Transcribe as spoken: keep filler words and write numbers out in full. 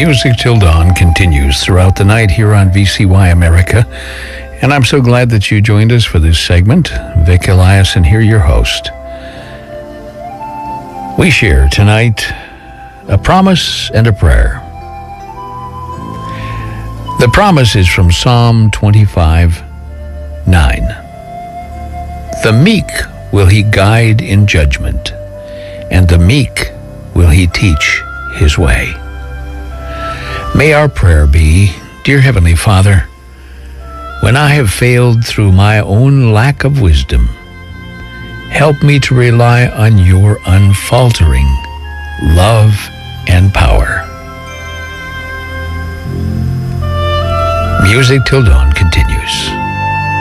Music Till Dawn continues throughout the night here on V C Y America. And I'm so glad that you joined us for this segment. Vic Eliason here, your host. We share tonight a promise and a prayer. The promise is from Psalm twenty-five, nine. The meek will he guide in judgment, and the meek will he teach his way. May our prayer be, Dear Heavenly Father, when I have failed through my own lack of wisdom, help me to rely on your unfaltering love and power. Music Till Dawn continues.